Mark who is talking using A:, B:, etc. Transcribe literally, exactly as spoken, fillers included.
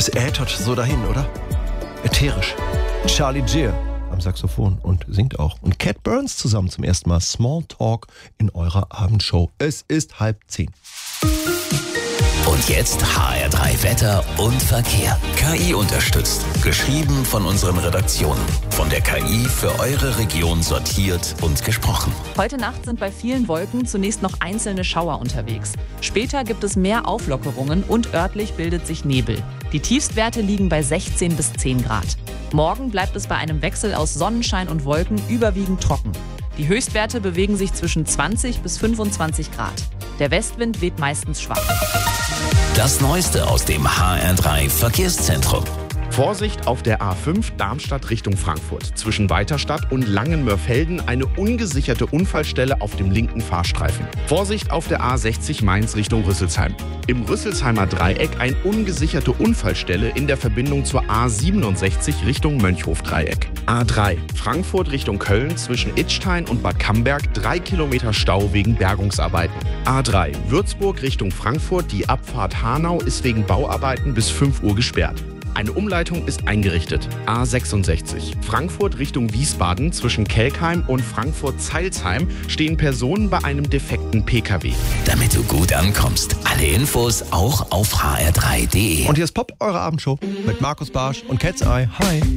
A: Es äthert so dahin, oder? Ätherisch. Charlie Gear am Saxophon und singt auch. Und Cat Burns zusammen zum ersten Mal Small Talk in eurer Abendshow. Es ist halb zehn.
B: Und jetzt H R drei Wetter und Verkehr. K I unterstützt. Geschrieben von unseren Redaktionen. Von der K I für eure Region sortiert und gesprochen.
C: Heute Nacht sind bei vielen Wolken zunächst noch einzelne Schauer unterwegs. Später gibt es mehr Auflockerungen und örtlich bildet sich Nebel. Die Tiefstwerte liegen bei sechzehn bis zehn Grad. Morgen bleibt es bei einem Wechsel aus Sonnenschein und Wolken überwiegend trocken. Die Höchstwerte bewegen sich zwischen zwanzig bis fünfundzwanzig Grad. Der Westwind weht meistens schwach.
B: Das Neueste aus dem H R drei Verkehrszentrum.
D: Vorsicht auf der A fünf Darmstadt Richtung Frankfurt. Zwischen Weiterstadt und Langenmörfelden eine ungesicherte Unfallstelle auf dem linken Fahrstreifen. Vorsicht auf der A sechzig Mainz Richtung Rüsselsheimer. Im Rüsselsheimer Dreieck eine ungesicherte Unfallstelle in der Verbindung zur A siebenundsechzig Richtung Mönchhof-Dreieck. A drei Frankfurt Richtung Köln zwischen Idstein und Bad Camberg drei Kilometer Stau wegen Bergungsarbeiten. A drei Würzburg Richtung Frankfurt, die Abfahrt Hanau ist wegen Bauarbeiten bis fünf Uhr gesperrt. Eine Umleitung ist eingerichtet. A sechsundsechzig Frankfurt Richtung Wiesbaden zwischen Kelkheim und Frankfurt-Zeilsheim stehen Personen bei einem defekten P K W.
B: Damit du gut ankommst. Alle Infos auch auf h r drei punkt d e.
A: Und hier ist Pop, eure Abendshow mit Markus Barsch und Cat's Eye. Hi.